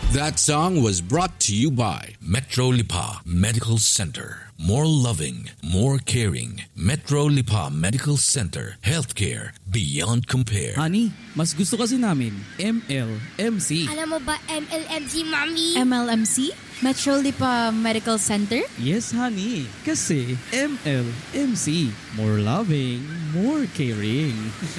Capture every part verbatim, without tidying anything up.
That song was brought to you by Metro Lipa Medical Center. More loving, more caring. Metro Lipa Medical Center. Healthcare beyond compare. Honey, mas gusto kasi namin M L M C. Alam mo ba M L M C, Mommy? M L M C? Metro Lipa Medical Center? Yes, honey. Kasi M L M C. More loving, more caring.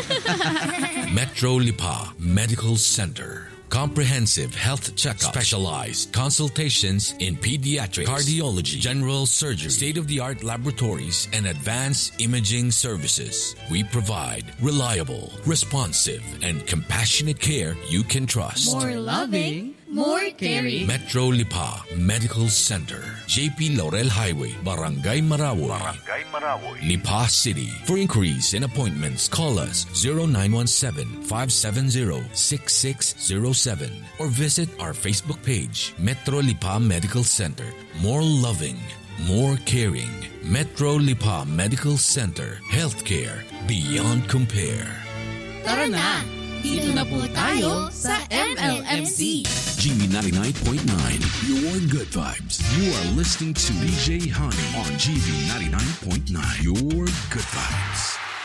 Metro Lipa Medical Center. Comprehensive health checkup, specialized consultations in pediatrics, cardiology, general surgery, state-of-the-art laboratories, and advanced imaging services. We provide reliable, responsive, and compassionate care you can trust. More loving, more caring. Metro Lipa Medical Center, J P Laurel Highway, Barangay Marawoy, Barangay Marawoy, Lipa City. For inquiries and appointments, call us zero nine one seven, five seven zero, six six zero seven or visit our Facebook page, Metro Lipa Medical Center. More loving, more caring. Metro Lipa Medical Center. Healthcare beyond compare. Tara na! Dito na po tayo sa M L M C. G V ninety-nine point nine, your good vibes. You are listening to D J Honey on G V ninety-nine point nine, your good vibes.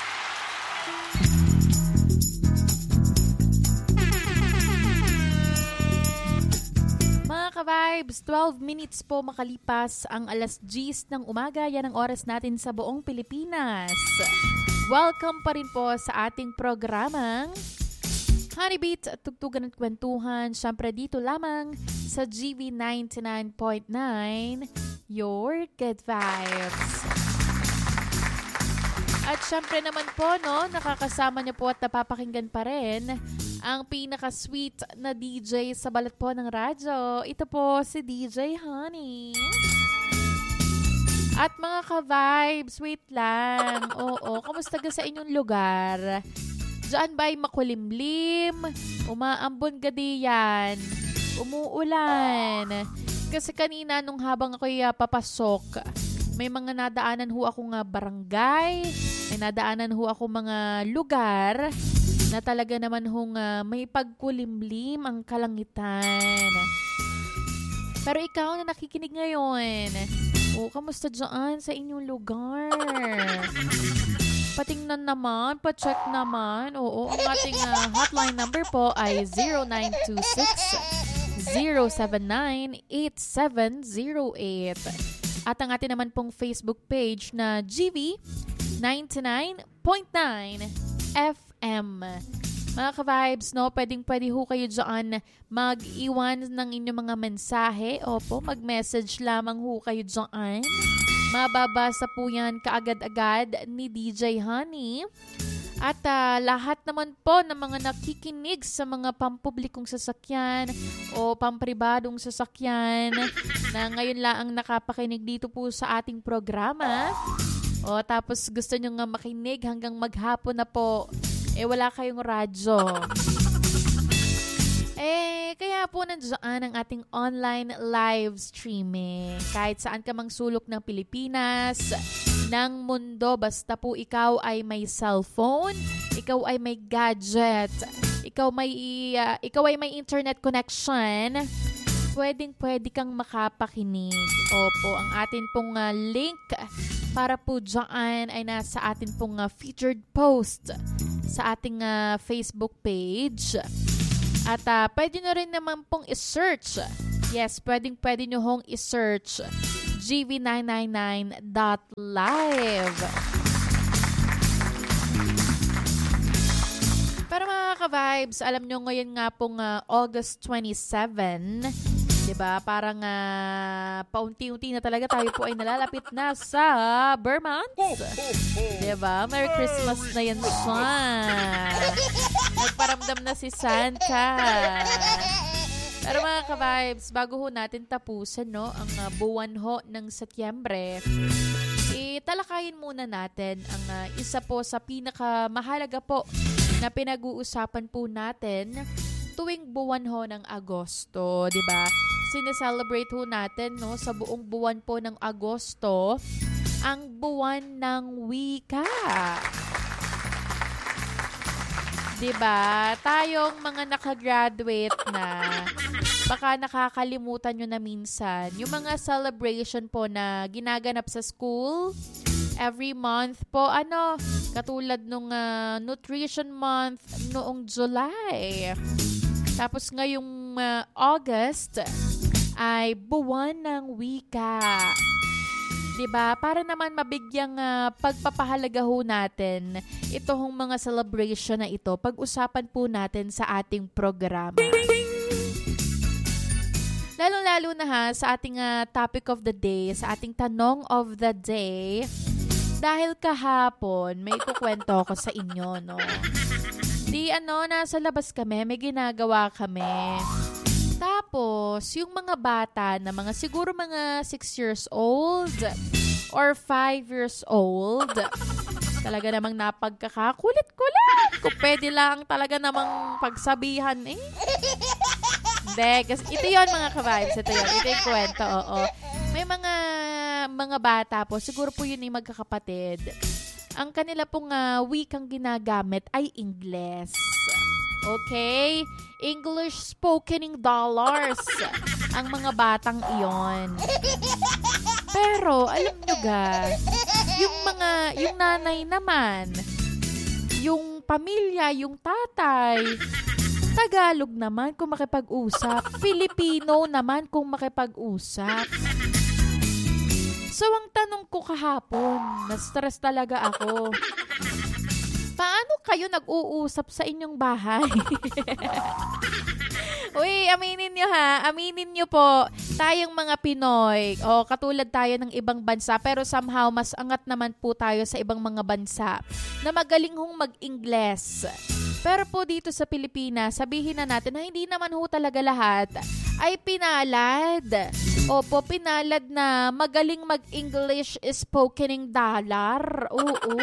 Mga ka-vibes, twelve minutes po makalipas ang alas diyes ng umaga. Yan ang oras natin sa buong Pilipinas. Welcome pa rin po sa ating programang Honeybeat, tugtugan at kwentuhan. Siyempre dito lamang sa G V ninety-nine point nine, your good vibes. At siyempre naman po, no, nakakasama niyo po at napapakinggan pa rin ang pinaka-sweet na D J sa balat po ng radyo. Ito po si D J Honey. At mga ka-vibes, wait lang. Oo, kamusta ka sa inyong lugar? Diyan ba'y makulimlim? Umaambon gadi yan? Umuulan? Kasi kanina nung habang ako'y uh, papasok, may mga nadaanan ho akong uh, barangay, may nadaanan ho ako mga lugar na talaga naman hong uh, may pagkulimlim ang kalangitan. Pero ikaw na nakikinig ngayon, o kamusta dyan sa inyong lugar? Patingnan naman, pa-check naman. Oo, ang ating uh, hotline number po ay zero nine two six, zero seven nine, eight seven zero eight. At ang ating naman pong Facebook page na G V ninety-nine point nine F M. Mga ka-vibes, no, pwedeng-pwede ho kayo dyan mag-iwan ng inyong mga mensahe. Opo, mag-message lamang ho kayo dyan. Mababasa po yan kaagad-agad ni D J Honey. At uh, lahat naman po ng mga nakikinig sa mga pampublikong sasakyan o pampribadong sasakyan na ngayon lang ang nakapakinig dito po sa ating programa. O tapos gusto nyo nga makinig hanggang maghapon na po, eh wala kayong radyo. Eh, kaya po nandiyan ang ating online live streaming. Kahit saan ka mang sulok ng Pilipinas, ng mundo, basta po ikaw ay may cellphone, ikaw ay may gadget, ikaw may uh, ikaw ay may internet connection, pwedeng pwede kang makapakinig. Opo, ang atin pong uh, link para po dyan ay nasa atin pong uh, featured post sa ating uh, Facebook page. At uh, pwede nyo rin naman pong i-search. Yes, pwedeng pwede nyo hong i-search G V nine ninety-nine dot live. Para mga ka-vibes, alam nyo ngayon nga pong uh, August twenty-seventh, diba? Parang uh, paunti-unti na talaga tayo po ay nalalapit na sa Burr months. Diba? Merry Christmas na yan, son. Nagparamdam na si Santa. Pero mga ka-vibes, bago ho natin tapusan, no, ang uh, buwan ho ng Setyembre, italakayin muna natin ang uh, isa po sa pinakamahalaga po na pinag-uusapan po natin tuwing buwan ho ng Agosto, di ba? Sineselebrate ho natin, no, sa buong buwan po ng Agosto ang buwan ng wika. Diba? Tayong mga nakagraduate na, baka nakakalimutan nyo na minsan yung mga celebration po na ginaganap sa school every month po. Ano, katulad nung uh, Nutrition Month noong July. Tapos ngayong uh, August ay buwan ng wika. Diba? Para naman mabigyang uh, pagpapahalaga ho natin ito hong mga celebration na ito, pag-usapan po natin sa ating programa. Lalo-lalo na ha, sa ating uh, topic of the day, sa ating tanong of the day, dahil kahapon, may ikukwento ko sa inyo, no? Di ano, nasa labas kami, may ginagawa kami. Tapos, yung mga bata na mga siguro mga six years old or five years old, talaga namang napagkakakulit-kulit. Kung pwede lang talaga namang pagsabihan eh. Hindi, kasi ito yun mga ka-vibes. Ito yun, ito yung kwento, oo. May mga mga bata po, siguro po yun yung magkakapatid. Ang kanila pong uh, wikang ginagamit ay Ingles. Okay? English spoken dollars ang mga batang iyon. Pero, alam nyo ga, yung mga, yung nanay naman, yung pamilya, yung tatay, Tagalog naman kung makipag-usap, Filipino naman kung makipag-usap. So, ang tanong ko kahapon, na-stress talaga ako. Paano kayo nag-uusap sa inyong bahay? Uy, aminin nyo ha. Aminin nyo po, tayong mga Pinoy, o katulad tayo ng ibang bansa, pero somehow mas angat naman po tayo sa ibang mga bansa na magaling hong mag-Ingles. Pero po dito sa Pilipinas, sabihin na natin na hindi naman ho talaga lahat ay pinalad. Opo, pinalad na magaling mag-English spoken dollar. Oo.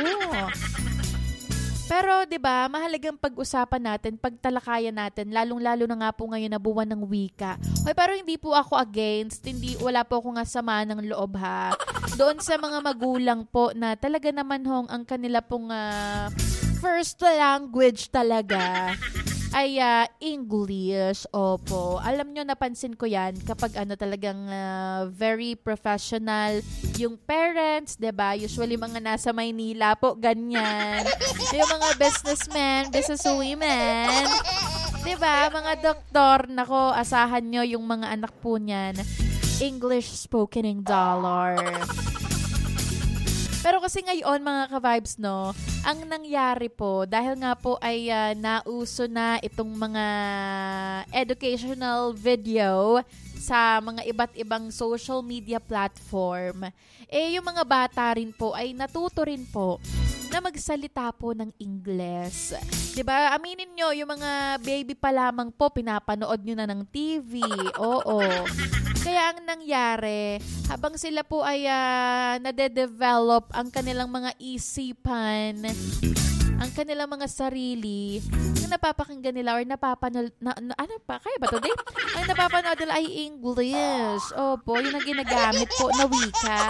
Pero 'di ba, mahalagang pag-usapan natin, pagtalakayan natin, lalong-lalo na nga po ngayon na buwan ng wika. Hoy, pero hindi po ako against, hindi wala po ako nga sama ng loob ha. Doon sa mga magulang po na talaga naman hong ang kanila pong uh, first language talaga ay uh, English. Opo. Alam nyo, napansin ko yan kapag ano talagang uh, very professional yung parents, 'di ba? Usually mga nasa Maynila po, ganyan. Yung mga businessmen, businesswomen, 'di ba? Mga doktor, nako, asahan nyo yung mga anak po niyan. English spoken in dollar. Pero kasi ngayon, mga ka-vibes, no, ang nangyari po, dahil nga po ay uh, nauso na itong mga educational video sa mga iba't ibang social media platform, eh yung mga bata rin po ay natuto rin po na magsalita po ng Ingles. Diba? Aminin nyo, yung mga baby pa lamang po, pinapanood nyo na ng T V. Oo. Kaya ang nangyari, habang sila po ay uh, nade-develop ang kanilang mga isipan, ang kanilang mga sarili, ang napapakinggan nila or napapanood, na, na, ano pa, kaya ba today? Ang napapanood nila ay English. Opo, yun ang ginagamit po na wika.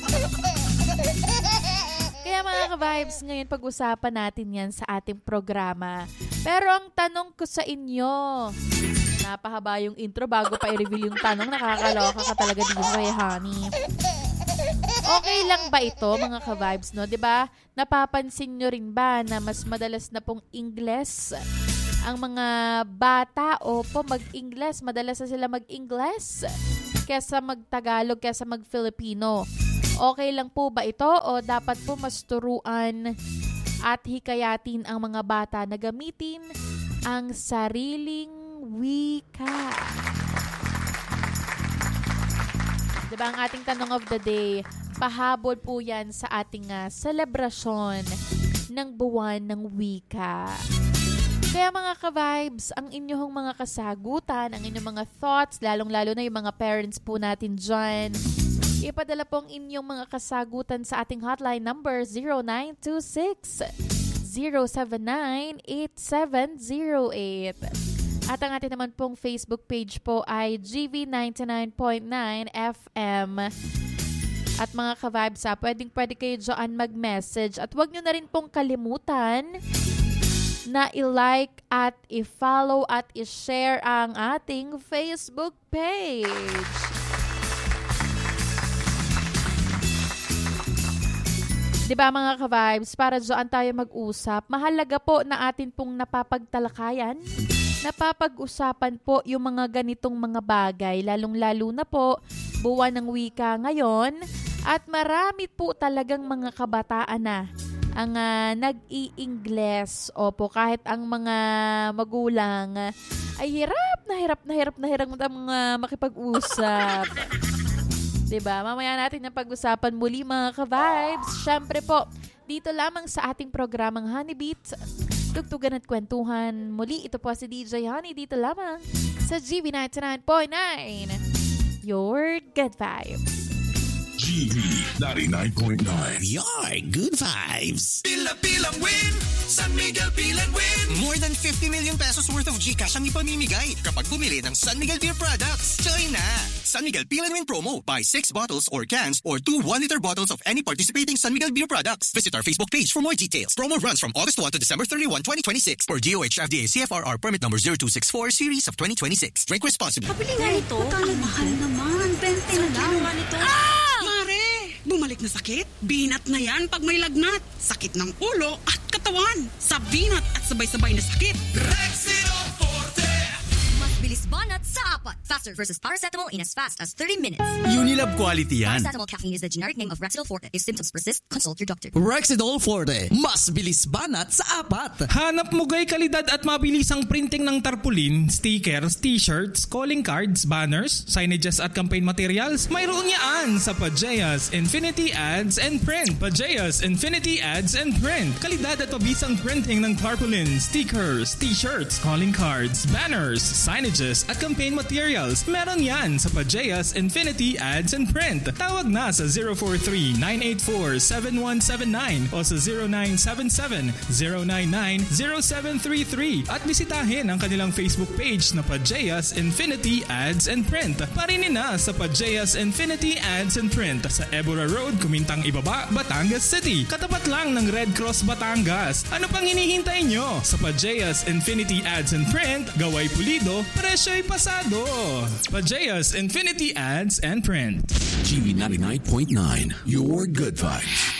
Kaya mga ka-vibes, ngayon pag-usapan natin yan sa ating programa. Pero ang tanong ko sa inyo, napahaba yung intro bago pa i-reveal yung tanong, nakakaloka ka talaga dito eh, honey. Okay lang ba ito, mga ka-vibes, no? Diba? Napapansin nyo rin ba na mas madalas na pong Ingles ang mga bata o po mag-Ingles? Madalas na sila mag-Ingles kesa mag-Tagalog, kesa mag-Filipino. Okay lang po ba ito o dapat po mas turuan at hikayatin ang mga bata na gamitin ang sariling wika? Diba ang ating tanong of the day, pahabol po yan sa ating uh, selebrasyon ng buwan ng wika. Kaya mga ka-vibes, ang inyong mga kasagutan, ang inyong mga thoughts, lalong-lalo na yung mga parents po natin dyan, ipadala po ang inyong mga kasagutan sa ating hotline number zero nine two six, zero seven nine, eight seven zero eight. At ang ating naman pong Facebook page po ay G V ninety-nine point nine F M. At mga ka-vibes ha, pwedeng pwede kayo dyan mag-message. At huwag nyo na rin pong kalimutan na i-like at i-follow at i-share ang ating Facebook page. Diba mga ka-vibes, para doon tayo mag-usap, mahalaga po na atin pong napapagtalakayan, napapag-usapan po yung mga ganitong mga bagay, lalong-lalo na po buwan ng wika ngayon at marami po talagang mga kabataan na ang uh, nag-i-Ingles. Opo, kahit ang mga magulang uh, ay hirap na hirap na hirap na hirap na uh, makipag-usap. Diba? Mamaya natin ang pag-usapan muli mga ka-vibes. Syempre po, dito lamang sa ating programang Honey Beat, tugtugan at kwentuhan. Muli, ito po si D J Honey dito lamang sa G B ninety-nine point nine. Your Good Vibes. G B ninety-nine point nine. Your Good Vibes. Pila-pilang win! San Miguel Pilan Win! More than fifty million pesos worth of GCash ang ipamimigay kapag bumili ng San Miguel Beer products. Join na! San Miguel Pilan Win promo. Buy six bottles or cans or two one-liter bottles of any participating San Miguel Beer products. Visit our Facebook page for more details. Promo runs from August first to December thirty-first, twenty twenty-six for D O H F D A C F R R permit number zero two six four series of twenty twenty-six. Drink responsibly. Pabili nga nito. Magkano mahal naman? twenty na lang. Nga nito. Ah! Mare! Bumalik na sakit? Binat na yan pag may lagnat. Sakit ng ulo at katawan. Sa binat at sabay-sabay na sakit. Rexidol Forte! Mas bilis banat sa apat. Faster versus paracetamol in as fast as thirty minutes. Unilab quality yan. Paracetamol caffeine is the generic name of Rexidol Forte. If symptoms persist, consult your doctor. Rexidol Forte. Mas bilis banat sa apat. Hanap mo gay kalidad at mabilisang printing ng tarpaulin, stickers, t-shirts, calling cards, banners, signages at campaign materials? Mayroon yan sa Pajeas Infinity Ads and Print. Pajeas Infinity Ads and Print. Kalidad at mabisang printing ng tarpaulin, stickers, t-shirts, calling cards, banners, signages at campaign materials. Meron yan sa Pajeas Infinity Ads and Print. Tawag na sa zero four three, nine eight four, seven one seven nine o sa zero nine seven seven, zero nine nine, zero seven three three at bisitahin ang kanilang Facebook page na Pajeas Infinity Ads and Print. Parinin na sa Pajeas Infinity Ads and Print sa Ebora Road, Kumintang Ibaba, Batangas City. Katapat lang ng Red Cross Batangas. Ano pang hinihintay nyo? Sa Pajeas Infinity Ads and Print, gaway pulido, presyo'y pasado. Pajeas Infinity Ads and Print. G B ninety-nine point nine. Your Good Vibes.